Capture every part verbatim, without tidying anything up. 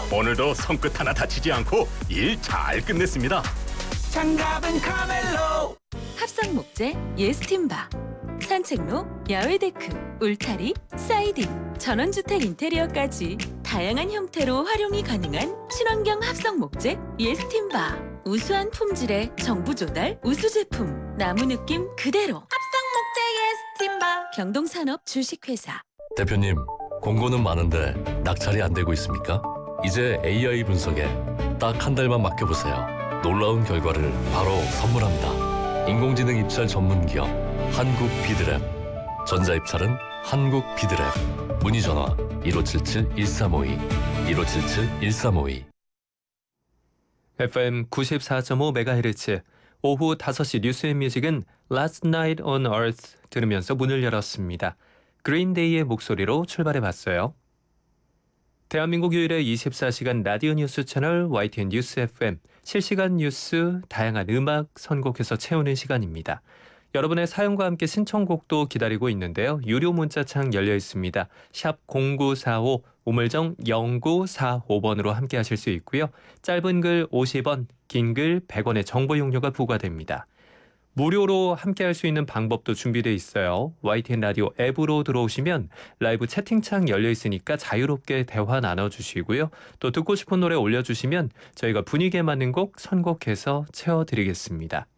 오늘도 손끝 하나 다치지 않고 일 잘 끝냈습니다. 장갑은 카멜로. 합성 목재 예스팀바, 산책로, 야외 데크, 울타리, 사이딩, 전원주택 인테리어까지 다양한 형태로 활용이 가능한 친환경 합성 목재 예스팀바. 우수한 품질의 정부 조달 우수 제품, 나무 느낌 그대로. 합성 목재 예스팀바. 경동산업 주식회사. 대표님, 공고는 많은데 낙찰이 안 되고 있습니까? 이제 에이아이 분석에 딱 한 달만 맡겨보세요. 놀라운 결과를 바로 선물합니다. 인공지능 입찰 전문 기업 한국 비드랩. 전자입찰은 한국 비드랩. 문의 전화 일오칠칠 일삼오이 일오칠칠 일삼오이. 에프엠 구십사 점 오 메가헤르츠 오후 다섯 시 뉴스앤뮤직은 Last Night on Earth 들으면서 문을 열었습니다. 그린데이의 목소리로 출발해봤어요. 대한민국 유일의 이십사 시간 라디오 뉴스 채널 와이티엔 뉴스 에프엠, 실시간 뉴스, 다양한 음악 선곡해서 채우는 시간입니다. 여러분의 사연과 함께 신청곡도 기다리고 있는데요. 유료 문자창 열려 있습니다. 샵 공구사오, 우물정 영구사오 번으로 함께 하실 수 있고요. 짧은 글 오십 원, 긴 글 백 원의 정보 용료가 부과됩니다. 무료로 함께 할 수 있는 방법도 준비되어 있어요. 와이티엔 라디오 앱으로 들어오시면 라이브 채팅창 열려 있으니까 자유롭게 대화 나눠주시고요. 또 듣고 싶은 노래 올려주시면 저희가 분위기에 맞는 곡 선곡해서 채워드리겠습니다.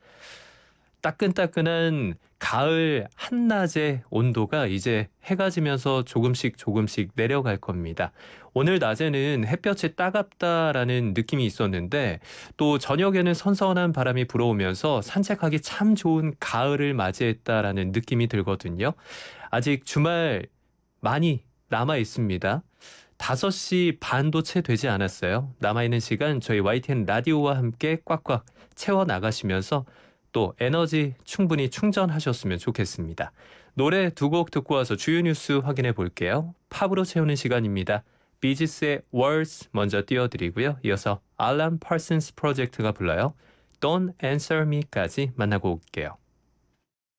따끈따끈한 가을 한낮의 온도가 이제 해가 지면서 조금씩 조금씩 내려갈 겁니다. 오늘 낮에는 햇볕이 따갑다라는 느낌이 있었는데 또 저녁에는 선선한 바람이 불어오면서 산책하기 참 좋은 가을을 맞이했다라는 느낌이 들거든요. 아직 주말 많이 남아 있습니다. 다섯 시 반도 채 되지 않았어요. 남아있는 시간 저희 와이티엔 라디오와 함께 꽉꽉 채워나가시면서 또 에너지 충분히 충전하셨으면 좋겠습니다. 노래 두 곡 듣고 와서 주요 뉴스 확인해 볼게요. 팝으로 채우는 시간입니다. 비지스의 Words 먼저 띄워드리고요. 이어서 알람 파슨스 프로젝트가 불러요. Don't Answer Me까지 만나고 올게요.